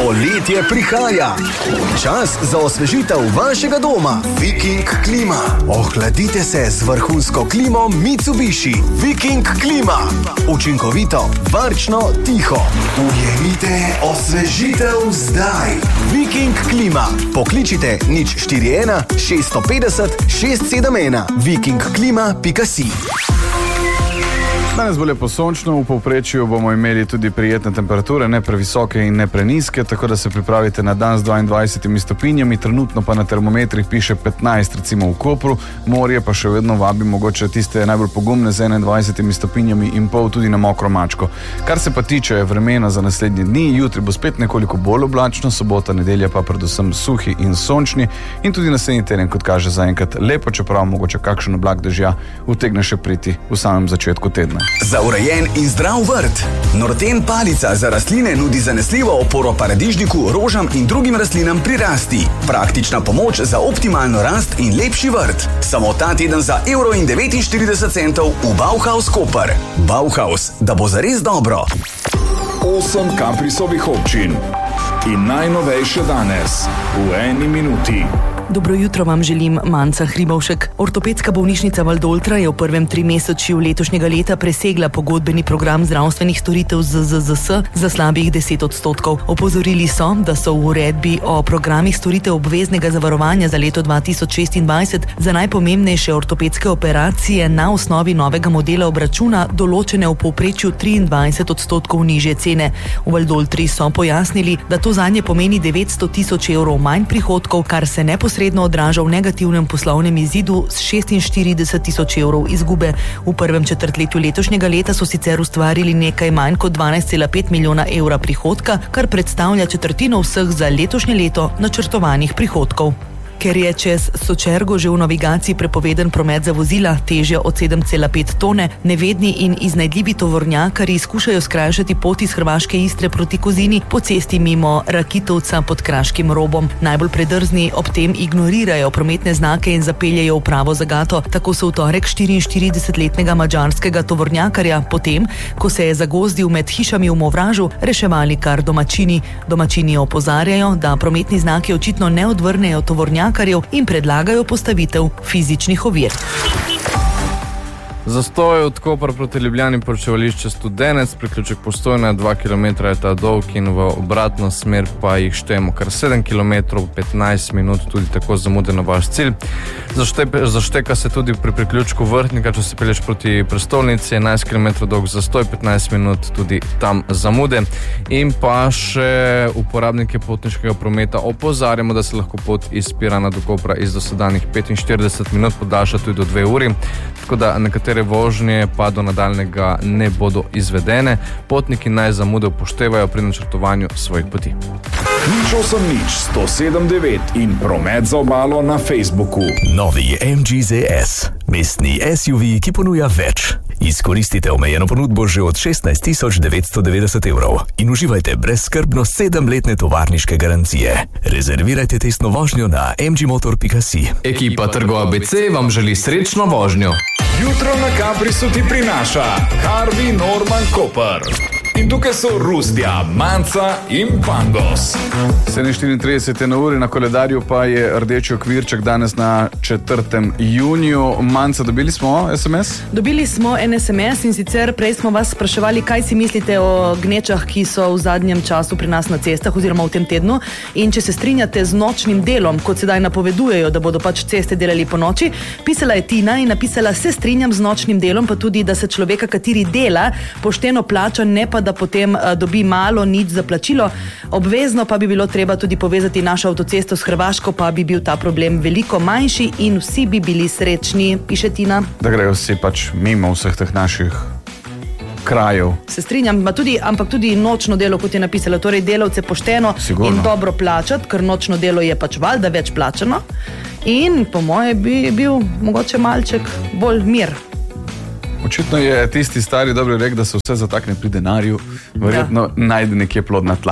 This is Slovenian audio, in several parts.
Poletje prihaja. Čas za osvežitev vašega doma. Viking klima. Ohladite se z vrhunsko klimo Mitsubishi. Viking klima. Učinkovito, varčno, tiho. Ujemite osvežitev zdaj. Viking klima. Pokličite 041 650 671. vikingklima.si. Danes bo lepo sončno, v povprečju bomo imeli tudi prijetne temperature, ne previsoke in ne preniske, tako da se pripravite na dan z 22 stopinjami, trenutno pa na termometrih piše 15, recimo v Kopru, morje pa še vedno vabi mogoče tiste najbolj pogumne z 21 stopinjami in pol tudi na mokro mačko. Kar se pa tiče vremena za naslednji dni, jutri bo spet nekoliko bolj oblačno, sobota, nedelja pa predvsem suhi in sončni in tudi naslednji teden, kot kaže zaenkrat lepo, čeprav mogoče kakšen oblak dežja utegne še priti v samem začetku tedna. Za urejen in zdrav vrt. Norten palica za rastline nudi zanesljivo oporo paradižniku, rožam in drugim rastlinam pri rasti. Praktična pomoč za optimalno rast in lepši vrt. Samo ta teden za €1,49 v Bauhaus Koper. Bauhaus, da bo zares dobro. 8 Kaprisovih občin. In najnovejše danes v 1 minuti. Dobro jutro vam želim, Manca Hribovšek. Ortopedska bolnišnica Valdoltra je v prvem trimesečju letošnjega leta presegla pogodbeni program zdravstvenih storitev ZZZS za slabih 10%. Opozorili so, da so v uredbi o programih storitev obveznega zavarovanja za leto 2026 za najpomembnejše ortopedske operacije na osnovi novega modela obračuna določene v povprečju 23% nižje cene. V Valdoltri so pojasnili, da to zanje pomeni 900 tisoč evrov manj prihodkov, kar se neposredno odraža v negativnem poslovnem izidu s 46 tisoč evrov izgube. V prvem četrtletju letošnjega leta so sicer ustvarili nekaj manj kot 12,5 milijona evra prihodka, kar predstavlja četrtino vseh za letošnje leto načrtovanih prihodkov. Ker je čez Sočergo že v navigaciji prepoveden promet za vozila težja od 7,5 tone, nevedni in iznajdljivi tovornjakarji skušajo skrajšati pot iz Hrvaške Istre proti Kozini po cesti mimo Rakitovca pod Kraškim robom. Najbolj predrzni ob tem ignorirajo prometne znake in zapeljejo v pravo zagato. Tako so v torek 44-letnega madžarskega tovornjakarja potem, ko se je zagozdil med hišami v Movražu, reševali kar domačini. Domačini opozarjajo, da prometni znaki očitno ne odvrnejo tovornjakarjev in predlagajo postavitev fizičnih ovir. Zastoj od Kopra proti Ljubljani počivališče Studenec, priključek Postojna 2 km je ta dolg in v obratno smer pa jih štejemo kar 7 km, 15 minut tudi tako zamude na vaš cilj. Zašteka se tudi pri priključku Vrhnika, če se pelješ proti prestolnici, 11 km dolg zastoj, 15 minut tudi tam zamude. In pa še uporabnike potniškega prometa opozarjamo, da se lahko pot iz Pirana do Kopra iz dosedanjih 45 minut podaljša tudi do 2 uri, tako da nekatere vožnje pa do nadaljnega ne bodo izvedene. Potniki naj zamude upoštevajo pri načrtovanju svojih poti. 081-107-9 in promet za obalo na Facebooku. Novi MG ZS. Mestni SUV, ki ponuja več. Izkoristite omejeno ponudbo že od 16 990 evrov in uživajte brezskrbno 7-letne tovarniške garancije. Rezervirajte testno vožnjo na mgmotor.si. Ekipa Trgo ABC vam želi srečno vožnjo. Jutro na Kaprisu ti prinaša Harvey Norman Koper. In tukaj so Rustja, Manca in Pangos. 7:34 na uri, na koledarju pa je rdeči okvirček danes na 4. juniju. Manca, dobili smo SMS? Dobili smo en SMS in sicer prej smo vas spraševali, kaj si mislite o gnečah, ki so v zadnjem času pri nas na cestah oziroma v tem tednu, in če se strinjate z nočnim delom, kot sedaj napovedujejo, da bodo pač ceste delali po noči. Pisala je Tina in napisala: se strinjam z nočnim delom, pa tudi, da se človeka, kateri dela, pošteno plača, ne pa da potem dobi malo, nič za plačilo. Obvezno pa bi bilo treba tudi povezati našo avtocesto s Hrvaško, pa bi bil ta problem veliko manjši in vsi bi bili srečni, piše Tina. Da grejo vsi pač mimo vseh teh naših krajev. Se strinjam, ampak tudi nočno delo, kot je napisala, torej delavce pošteno Sigurno. In dobro plačati, ker nočno delo je pač valjda več plačano. In po moje bi bil mogoče malček bolj mir. Očitno je tisti stari dobri rek, da se vse zatakne pri denarju, verjetno najde nekje plodna tla.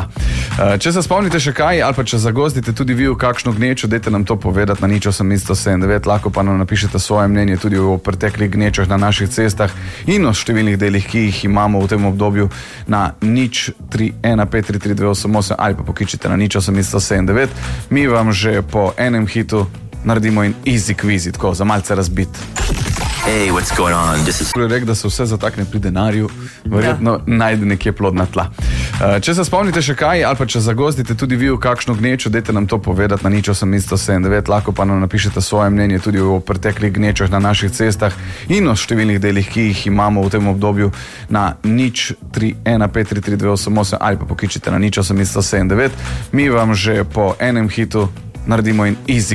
Če se spomnite še kaj, ali pa če zagozdite tudi vi v kakšno gnečo, dajte nam to povedati na 0879, lahko pa nam napišete svoje mnenje tudi o preteklih gnečah na naših cestah in o številnih delih, ki jih imamo v tem obdobju na 0315332888 ali pa pokličite na 0879. Mi vam že po enem hitu naredimo in easy quiz, tako za malce razbit. Hey, what's going on? This is... Rekel, da se vse zatakne pri denarju, verjetno najde nekje plodna tla. Če se spomnite še kaj, ali pa če zagozdite tudi vi v kakšno gnečo, dajte nam to povedati na 0879, lahko pa nam napišete svoje mnenje tudi o preteklih gnečah na naših cestah in o številnih delih, ki jih imamo v tem obdobju na 0315332888 ali pa pokličite na 0879. Mi vam že po enem hitu naredimo in easy